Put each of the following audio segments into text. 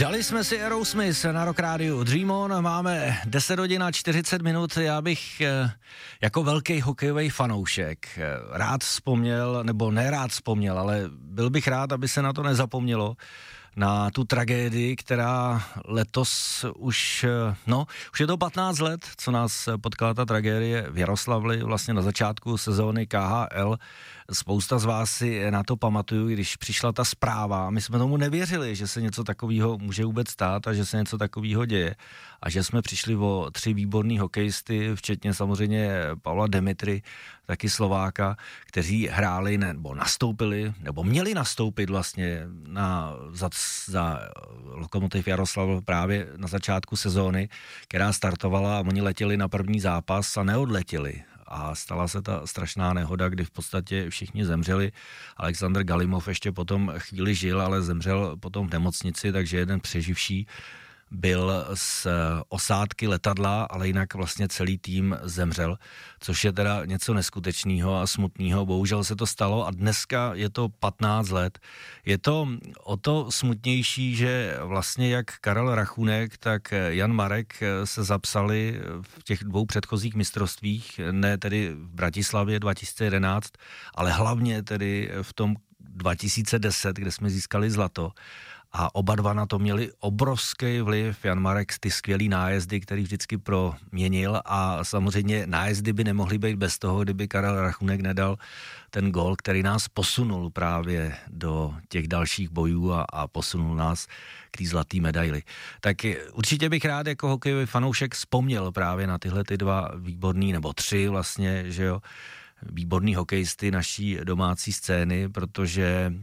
Dali jsme si Aerosmith na Rock Radio Dream On, máme 10 hodin a 40 minut, já bych jako velký hokejový fanoušek rád vzpomněl, nebo nerád vzpomněl, ale byl bych rád, aby se na to nezapomnělo, na tu tragédii, která letos už je to 15 let, co nás potkala ta tragédie v Jaroslavli, vlastně na začátku sezóny KHL. Spousta z vás si na to pamatuju, když přišla ta zpráva. My jsme tomu nevěřili, že se něco takového může vůbec stát a že se něco takového děje. A že jsme přišli o 3 výborný hokejisty, včetně samozřejmě Pavla Demitry, taky Slováka, kteří hráli nebo nastoupili, nebo měli nastoupit vlastně za Lokomotiv Jaroslav právě na začátku sezóny, která startovala a oni letěli na první zápas a neodletěli. A stala se ta strašná nehoda, kdy v podstatě všichni zemřeli. Alexander Galimov ještě potom chvíli žil, ale zemřel potom v nemocnici, takže jeden přeživší byl z osádky letadla, ale jinak vlastně celý tým zemřel, což je teda něco neskutečného a smutného. Bohužel se to stalo a dneska je to 15 let. Je to o to smutnější, že vlastně jak Karel Rachunek, tak Jan Marek se zapsali v těch 2 předchozích mistrovstvích, ne tedy v Bratislavě 2011, ale hlavně tedy v tom 2010, kde jsme získali zlato. A oba dva na to měli obrovský vliv. Jan Marek ty skvělý nájezdy, který vždycky proměnil a samozřejmě nájezdy by nemohly být bez toho, kdyby Karel Rachunek nedal ten gól, který nás posunul právě do těch dalších bojů a posunul nás k té zlaté medaili. Tak určitě bych rád jako hokejový fanoušek vzpomněl právě na tyhle ty 2 výborný, nebo 3 vlastně, že jo, výborný hokejisty naší domácí scény, protože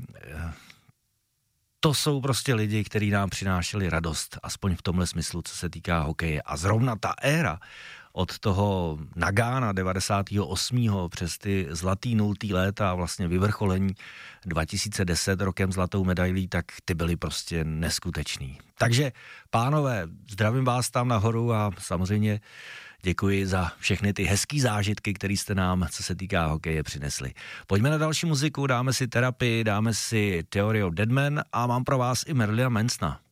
to jsou prostě lidi, kteří nám přinášeli radost, aspoň v tomhle smyslu, co se týká hokeje. A zrovna ta éra od toho Nagána 98. přes ty zlatý 0. léta a vlastně vyvrcholení 2010 rokem zlatou medailí, tak ty byly prostě neskutečný. Takže pánové, zdravím vás tam nahoru a samozřejmě děkuji za všechny ty hezký zážitky, které jste nám, co se týká hokeje, přinesli. Pojďme na další muziku, dáme si Terapii, dáme si Theory of Deadman a mám pro vás i Marilina Mansona.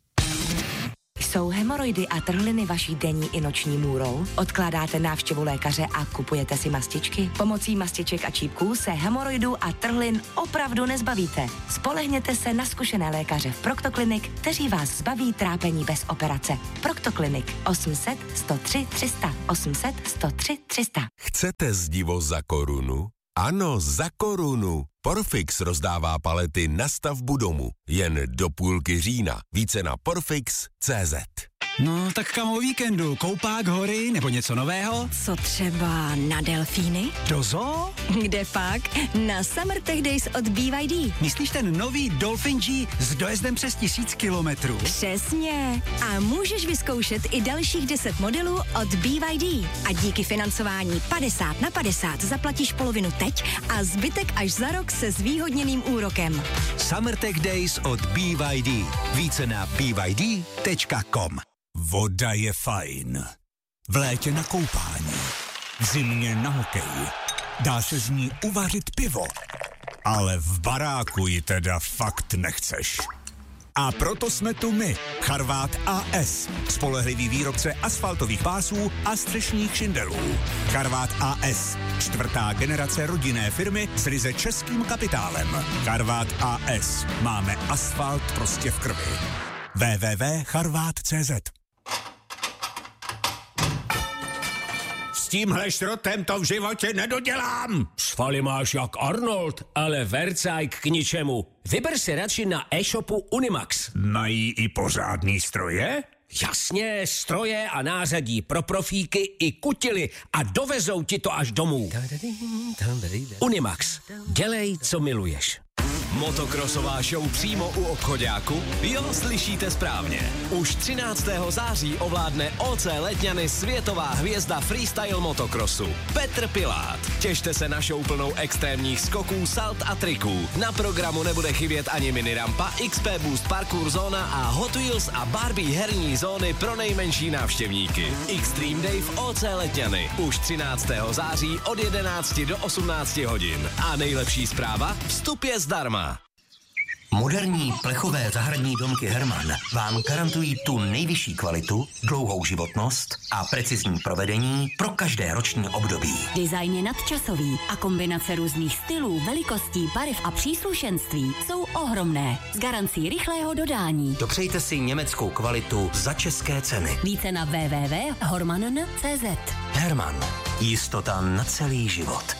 Jsou hemoroidy a trhliny vaší denní i noční můrou? Odkládáte návštěvu lékaře a kupujete si mastičky? Pomocí mastiček a čípků se hemoroidů a trhlin opravdu nezbavíte. Spolehněte se na zkušené lékaře v Proctoclinic, kteří vás zbaví trápení bez operace. Proctoclinic 800 103 300 800 103 300. Chcete zdivo za korunu? Ano, za korunu. Porfix rozdává palety na stavbu domu. Jen do půlky října. Více na porfix.cz. No, tak kam o víkendu? Koupák, hory nebo něco nového? Co třeba na delfíny? Do zoo? Kde pak? Na Summer Tech Days od BYD. Myslíš ten nový Dolphin G s dojezdem přes 1000 kilometrů? Přesně. A můžeš vyzkoušet i dalších 10 modelů od BYD. A díky financování 50/50 zaplatíš polovinu teď a zbytek až za rok se zvýhodněným úrokem. Summer Tech Days od BYD. Více na byd.com. Voda je fajn. V létě na koupání. V zimě na hokej. Dá se z ní uvařit pivo. Ale v baráku ji teda fakt nechceš. A proto jsme tu my, Charvát AS, spolehlivý výrobce asfaltových pásů a střešních šindelů. Charvát AS, 4. generace rodinné firmy s ryze českým kapitálem. Charvát AS, máme asfalt prostě v krvi. www.charvat.cz. S tímhle šrotem to v životě nedodělám. Svaly máš jak Arnold, ale vercajk k ničemu. Vyber si radši na e-shopu Unimax. Mají i pořádný stroje? Jasně, stroje a nářadí pro profíky i kutily a dovezou ti to až domů. Unimax. Dělej, co miluješ. Motokrosová show přímo u obchoďáku? Jo, slyšíte správně. Už 13. září ovládne OC Letňany světová hvězda freestyle motokrosu Petr Pilát. Těšte se na show plnou extrémních skoků, salt a triků. Na programu nebude chybět ani minirampa, XP Boost parkour zóna a Hot Wheels a Barbie herní zóny pro nejmenší návštěvníky. Extreme Day v OC Letňany. Už 13. září od 11 do 18 hodin. A nejlepší zpráva? Vstup je zdarma. Moderní plechové zahradní domky Hermann vám garantují tu nejvyšší kvalitu, dlouhou životnost a precizní provedení pro každé roční období. Design je nadčasový a kombinace různých stylů, velikostí, barev a příslušenství jsou ohromné. S garancí rychlého dodání. Dopřejte si německou kvalitu za české ceny. Více na www.hormann.cz. Hermann. Jistota na celý život.